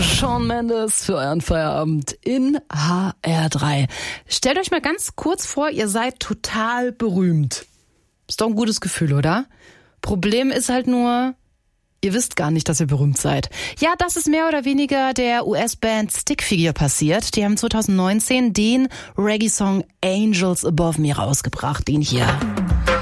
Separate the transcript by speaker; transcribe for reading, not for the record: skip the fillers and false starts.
Speaker 1: Shawn Mendes für euren Feierabend in HR3. Stellt euch mal ganz kurz vor, ihr seid total berühmt. Ist doch ein gutes Gefühl, oder? Problem ist halt nur, ihr wisst gar nicht, dass ihr berühmt seid. Ja, das ist mehr oder weniger der US-Band Stickfigure passiert. Die haben 2019 den Reggae-Song Angels Above Me rausgebracht, den hier.